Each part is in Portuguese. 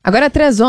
Agora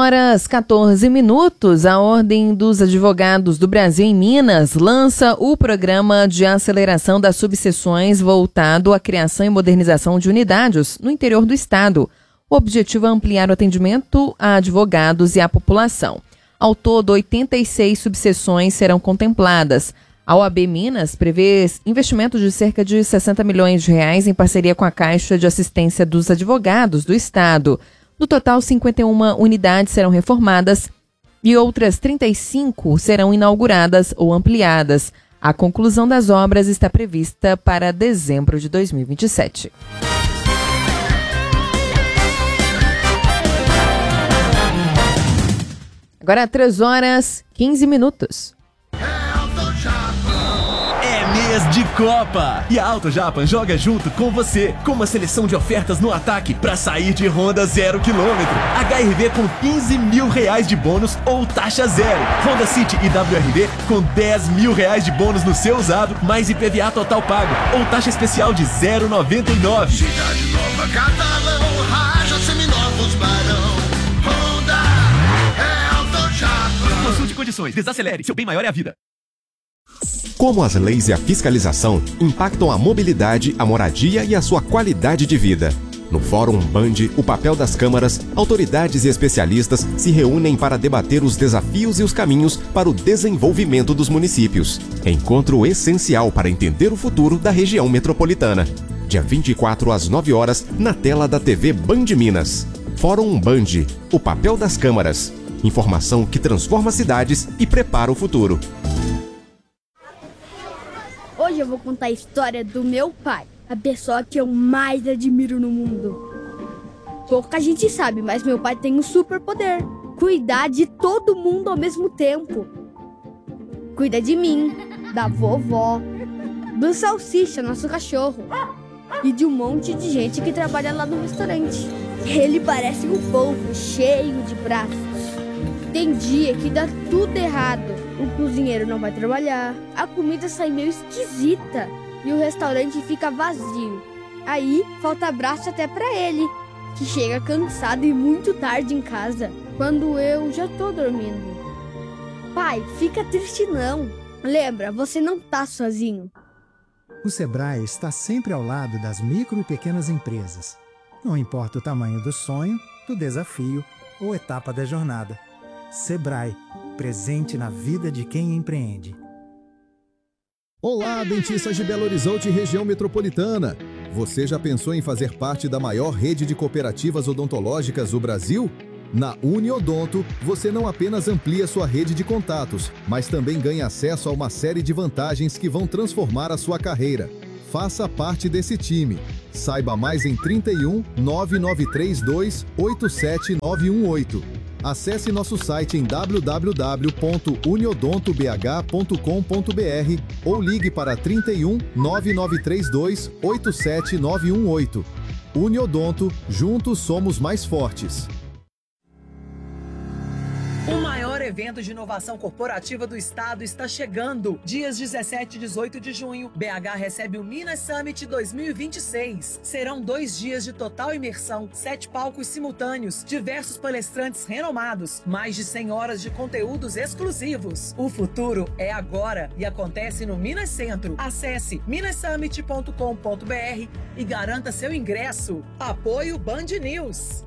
3h14, a Ordem dos Advogados do Brasil em Minas lança o programa de aceleração das subseções voltado à criação e modernização de unidades no interior do estado. O objetivo é ampliar o atendimento a advogados e à população. Ao todo, 86 subseções serão contempladas. A OAB Minas prevê investimento de cerca de R$60 milhões em parceria com a Caixa de Assistência dos Advogados do estado. No total, 51 unidades serão reformadas e outras 35 serão inauguradas ou ampliadas. A conclusão das obras está prevista para dezembro de 2027. Agora 3h15. Mês de Copa! E a Auto Japan joga junto com você, com uma seleção de ofertas no ataque para sair de Honda 0 km. HR-V com R$15 mil de bônus ou taxa zero. Honda City e WRV com R$10 mil de bônus no seu usado, mais IPVA total pago ou taxa especial de 0,99. Cidade Nova, Catalão, Raja, Seminovos, Barão. Honda é Auto Japan. Consulte condições, desacelere, seu bem maior é a vida. Como as leis e a fiscalização impactam a mobilidade, a moradia e a sua qualidade de vida. No Fórum Band, o papel das câmaras, autoridades e especialistas se reúnem para debater os desafios e os caminhos para o desenvolvimento dos municípios. Encontro essencial para entender o futuro da região metropolitana. Dia 24 às 9h, na tela da TV Band Minas. Fórum Band, o papel das câmaras. Informação que transforma cidades e prepara o futuro. Hoje eu vou contar a história do meu pai, a pessoa que eu mais admiro no mundo. Pouca gente sabe, mas meu pai tem um superpoder: cuidar de todo mundo ao mesmo tempo. Cuida de mim, da vovó, do Salsicha, nosso cachorro, e de um monte de gente que trabalha lá no restaurante. Ele parece um polvo cheio de braços. Tem dia que dá tudo errado. O cozinheiro não vai trabalhar, a comida sai meio esquisita e o restaurante fica vazio. Aí falta braço até pra ele, que chega cansado e muito tarde em casa, quando eu já tô dormindo. Pai, fica triste não. Lembra, você não tá sozinho. O Sebrae está sempre ao lado das micro e pequenas empresas. Não importa o tamanho do sonho, do desafio ou etapa da jornada. Sebrae, presente na vida de quem empreende. Olá, dentistas de Belo Horizonte e região metropolitana. Você já pensou em fazer parte da maior rede de cooperativas odontológicas do Brasil? Na Uniodonto, você não apenas amplia sua rede de contatos, mas também ganha acesso a uma série de vantagens que vão transformar a sua carreira. Faça parte desse time. Saiba mais em 31 9932 87918. Acesse nosso site em www.uniodontobh.com.br ou ligue para 31 9932 87918. Uniodonto, juntos somos mais fortes. O maior evento de inovação corporativa do estado está chegando. Dias 17 e 18 de junho, BH recebe o Minas Summit 2026. Serão 2 dias de total imersão, 7 palcos simultâneos, diversos palestrantes renomados, mais de 100 horas de conteúdos exclusivos. O futuro é agora e acontece no Minas Centro. Acesse minassummit.com.br e garanta seu ingresso. Apoio Band News.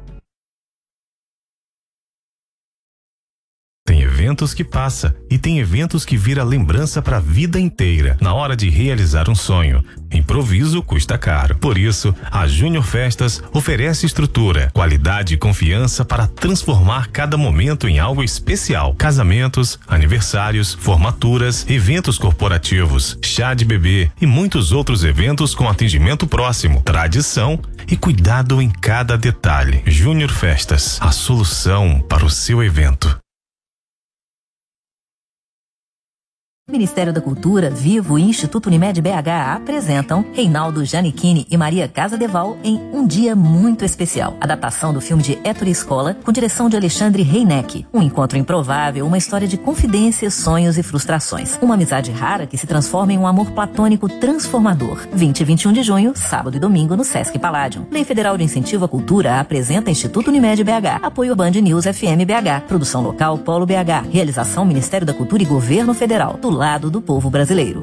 Tem eventos que passa e tem eventos que vira lembrança para a vida inteira. Na hora de realizar um sonho, improviso custa caro. Por isso, a Júnior Festas oferece estrutura, qualidade e confiança para transformar cada momento em algo especial. Casamentos, aniversários, formaturas, eventos corporativos, chá de bebê e muitos outros eventos com atendimento próximo, tradição e cuidado em cada detalhe. Júnior Festas, a solução para o seu evento. Ministério da Cultura, Vivo e Instituto Unimed BH apresentam Reinaldo Giannichini e Maria Casadeval em Um Dia Muito Especial. Adaptação do filme de Ettore Scola, com direção de Alexandre Reineck. Um encontro improvável, uma história de confidências, sonhos e frustrações. Uma amizade rara que se transforma em um amor platônico transformador. 20 e 21 de junho, sábado e domingo, no Sesc Palladium. Lei Federal de Incentivo à Cultura apresenta Instituto Unimed BH. Apoio Band News FM BH. Produção local Polo BH. Realização Ministério da Cultura e Governo Federal. Do lado do povo brasileiro.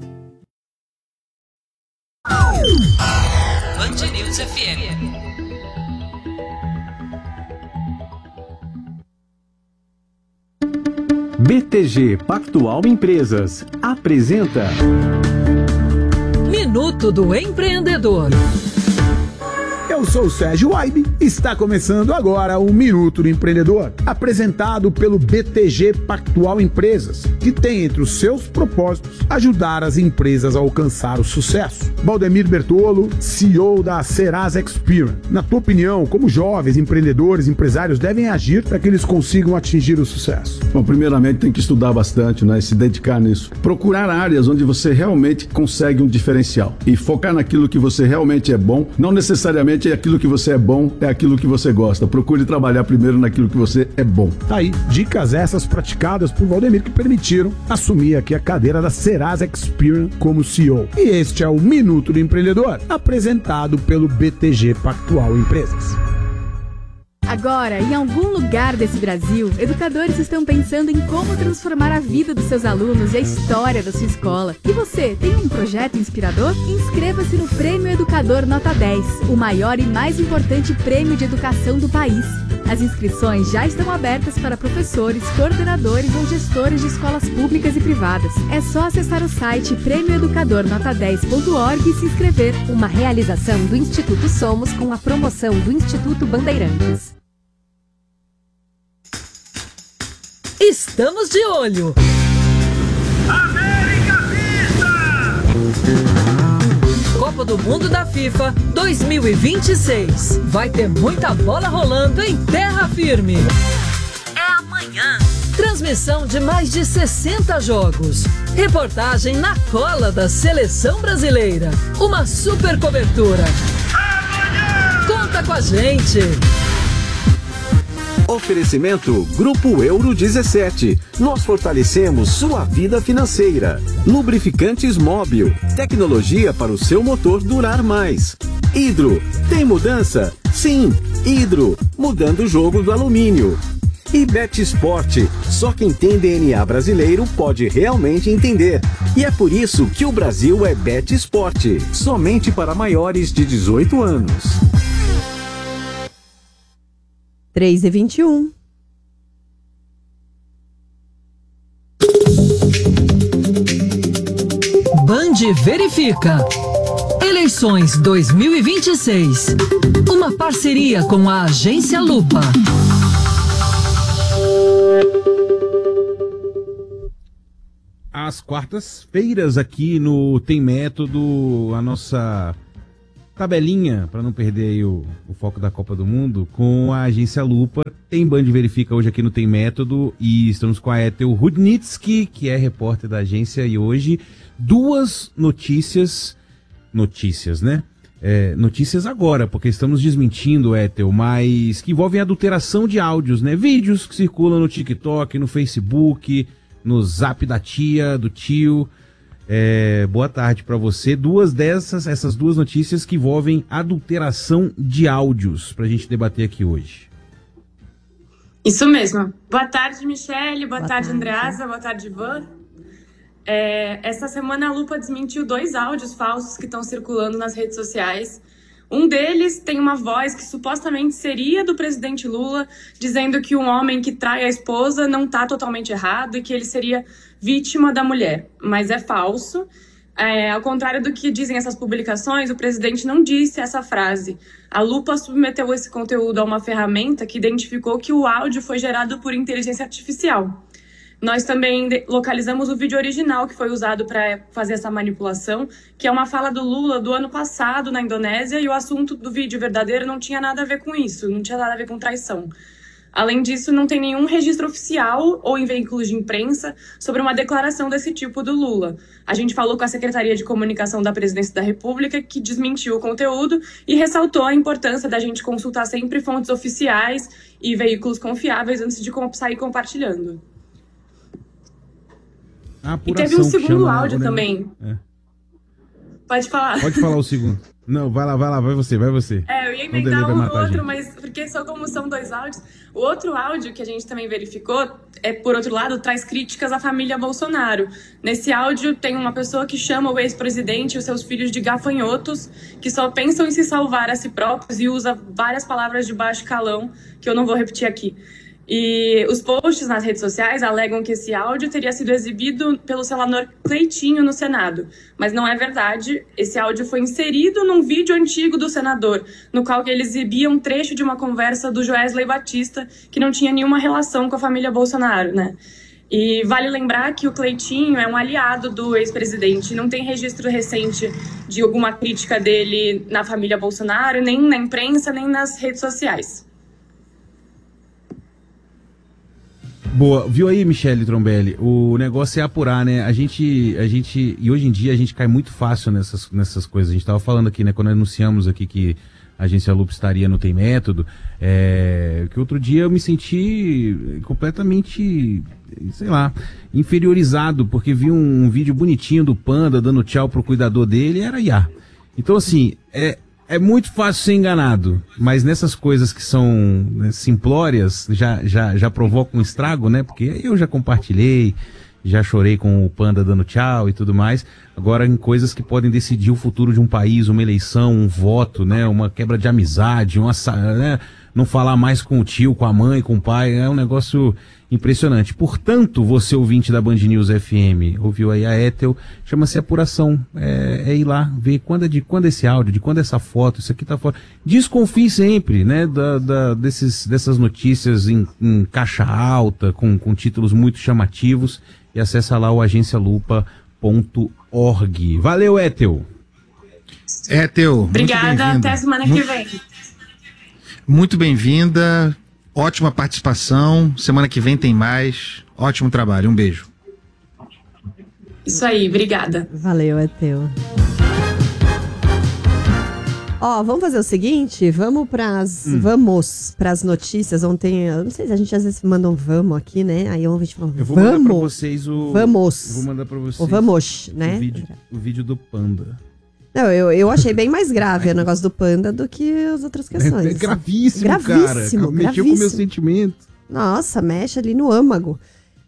Band News FM. BTG Pactual Empresas apresenta Minuto do Empreendedor. Eu sou o Sérgio Waibe e está começando agora o Minuto do Empreendedor, apresentado pelo BTG Pactual Empresas, que tem entre os seus propósitos ajudar as empresas a alcançar o sucesso. Valdemir Bertolo, CEO da Serasa Experian. Na tua opinião, como jovens empreendedores, empresários devem agir para que eles consigam atingir o sucesso? Bom, primeiramente tem que estudar bastante, né? Se dedicar nisso. Procurar áreas onde você realmente consegue um diferencial e focar naquilo que você realmente é bom, não necessariamente aquilo que você é bom, é aquilo que você gosta. Procure trabalhar primeiro naquilo que você é bom. Tá aí, dicas essas praticadas por Valdemir que permitiram assumir aqui a cadeira da Serasa Experian como CEO. E este é o Minuto do Empreendedor, apresentado pelo BTG Pactual Empresas. Agora, em algum lugar desse Brasil, educadores estão pensando em como transformar a vida dos seus alunos e a história da sua escola. E você, tem um projeto inspirador? Inscreva-se no Prêmio Educador Nota 10, o maior e mais importante prêmio de educação do país. As inscrições já estão abertas para professores, coordenadores ou gestores de escolas públicas e privadas. É só acessar o site prêmioeducadornota10.org e se inscrever. Uma realização do Instituto Somos com a promoção do Instituto Bandeirantes. Estamos de olho. América Vista! Copa do Mundo da FIFA 2026. Vai ter muita bola rolando em terra firme. É amanhã. Transmissão de mais de 60 jogos. Reportagem na cola da seleção brasileira. Uma super cobertura. Amanhã! Conta com a gente. Oferecimento Grupo Euro 17. Nós fortalecemos sua vida financeira. Lubrificantes Móbil. Tecnologia para o seu motor durar mais. Hidro. Tem mudança? Sim. Hidro. Mudando o jogo do alumínio. E Bet Sport. Só quem tem DNA brasileiro pode realmente entender. E é por isso que o Brasil é Bet Sport. Somente para maiores de 18 anos. 3h21. Band verifica. Eleições 2026. Uma parceria com a Agência Lupa. Às quartas-feiras aqui no Tem Método, a nossa tabelinha, para não perder aí o foco da Copa do Mundo, com a Agência Lupa. Tem Band Verifica hoje aqui no Tem Método e estamos com a Ethel Rudnitsky, que é repórter da agência, e hoje duas notícias, né? Notícias agora, porque estamos desmentindo, Ethel, mas que envolvem adulteração de áudios, né? Vídeos que circulam no TikTok, no Facebook, no Zap da tia, do tio. Boa tarde para você. Essas duas notícias que envolvem adulteração de áudios, para a gente debater aqui hoje. Isso mesmo. Boa tarde, Michele. Boa tarde, Andreasa. Boa tarde, Ivan. Esta semana a Lupa desmentiu 2 áudios falsos que estão circulando nas redes sociais. Um deles tem uma voz que supostamente seria do presidente Lula, dizendo que um homem que trai a esposa não está totalmente errado e que ele seria vítima da mulher. Mas é falso. Ao contrário do que dizem essas publicações, o presidente não disse essa frase. A Lupa submeteu esse conteúdo a uma ferramenta que identificou que o áudio foi gerado por inteligência artificial. Nós também localizamos o vídeo original que foi usado para fazer essa manipulação, que é uma fala do Lula do ano passado na Indonésia, e o assunto do vídeo verdadeiro não tinha nada a ver com isso, não tinha nada a ver com traição. Além disso, não tem nenhum registro oficial ou em veículos de imprensa sobre uma declaração desse tipo do Lula. A gente falou com a Secretaria de Comunicação da Presidência da República, que desmentiu o conteúdo e ressaltou a importância da gente consultar sempre fontes oficiais e veículos confiáveis antes de sair compartilhando. E teve um segundo áudio também. Pode falar. Pode falar o segundo. Não, vai lá, vai você. Eu ia emendar um outro, mas porque como são 2 áudios. O outro áudio que a gente também verificou, por outro lado, traz críticas à família Bolsonaro. Nesse áudio tem uma pessoa que chama o ex-presidente e os seus filhos de gafanhotos, que só pensam em se salvar a si próprios e usa várias palavras de baixo calão, que eu não vou repetir aqui. E os posts nas redes sociais alegam que esse áudio teria sido exibido pelo senador Cleitinho no Senado. Mas não é verdade. Esse áudio foi inserido num vídeo antigo do senador, no qual ele exibia um trecho de uma conversa do Joesley Batista, que não tinha nenhuma relação com a família Bolsonaro, né? E vale lembrar que o Cleitinho é um aliado do ex-presidente. Não tem registro recente de alguma crítica dele na família Bolsonaro, nem na imprensa, nem nas redes sociais. Boa, viu aí, Michele Trombelli? O negócio é apurar, né? A gente, e hoje em dia a gente cai muito fácil nessas coisas. A gente tava falando aqui, né, quando anunciamos aqui que a Agência Lupa estaria no Tem Método, que outro dia eu me senti completamente, sei lá, inferiorizado, porque vi um vídeo bonitinho do Panda dando tchau pro cuidador dele, era IA. Então, assim, é muito fácil ser enganado, mas nessas coisas que são, né, simplórias, já provoca um estrago, né? Porque eu já compartilhei, já chorei com o Panda dando tchau e tudo mais. Agora, em coisas que podem decidir o futuro de um país, uma eleição, um voto, né? Uma quebra de amizade, né? Não falar mais com o tio, com a mãe, com o pai, é um negócio impressionante. Portanto, você ouvinte da Band News FM, ouviu aí a Ethel, chama-se apuração, é ir lá, ver quando é esse áudio, de quando é essa foto, isso aqui tá fora. Desconfie sempre, né, dessas notícias em caixa alta, com títulos muito chamativos, e acessa lá o agencialupa.org. Valeu, Ethel! Ethel, obrigada, até semana que vem. Muito bem-vinda. Ótima participação. Semana que vem tem mais. Ótimo trabalho. Um beijo. Isso aí, obrigada. Valeu, Ethel. Ó, vamos fazer o seguinte, vamos pras notícias. Ontem, eu não sei se a gente às vezes manda um vamos aqui, né? Aí ontem a gente falou, eu vou mandar pra vocês vamos. Vou mandar pra vocês o vamos, né? O vídeo do Panda. Não, eu achei bem mais grave o negócio do Panda do que as outras questões. É gravíssimo, gravíssimo, cara. Mexeu com o meu sentimento. Nossa, mexe ali no âmago.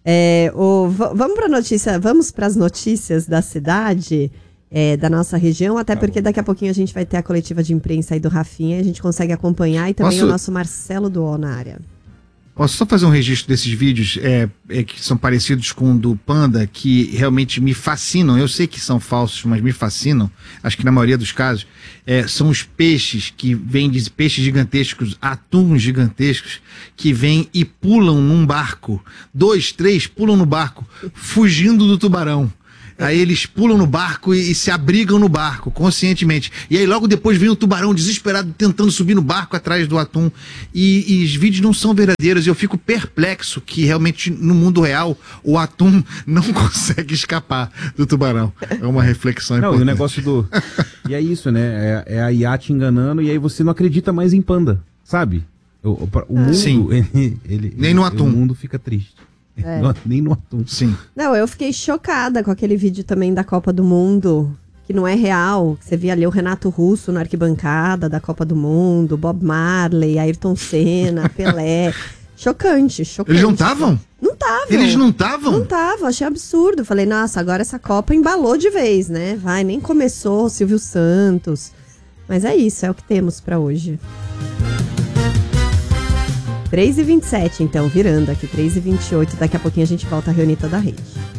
Vamos para as notícias da cidade, da nossa região, até porque daqui a pouquinho a gente vai ter a coletiva de imprensa aí do Rafinha, a gente consegue acompanhar, e também o nosso Marcelo Duó na área. Posso só fazer um registro desses vídeos que são parecidos com o do Panda, que realmente me fascinam. Eu sei que são falsos, mas me fascinam. Acho que na maioria dos casos são os peixes que vêm de peixes gigantescos, atuns gigantescos, que vêm e pulam num barco. 2, 3 pulam no barco, fugindo do tubarão. Aí eles pulam no barco e se abrigam no barco, conscientemente. E aí logo depois vem o tubarão desesperado tentando subir no barco atrás do atum. E os vídeos não são verdadeiros. Eu fico perplexo que realmente no mundo real o atum não consegue escapar do tubarão. É uma reflexão importante. Não, e o negócio do... E é isso, né? É a IA te enganando e aí você não acredita mais em Panda, sabe? O mundo... Sim. Nem no atum. O mundo fica triste. Nem no atum. Sim. Não, eu fiquei chocada com aquele vídeo também da Copa do Mundo, que não é real. Você via ali o Renato Russo na arquibancada da Copa do Mundo, Bob Marley, Ayrton Senna, Pelé. Chocante. Eles não estavam? Não estavam. Eles não estavam? Não estavam, achei absurdo. Falei, nossa, agora essa Copa embalou de vez, né? Nem começou, Silvio Santos. Mas é isso, é o que temos pra hoje. 3h27, então, virando aqui, 3h28. Daqui a pouquinho a gente volta a reunir toda a rede.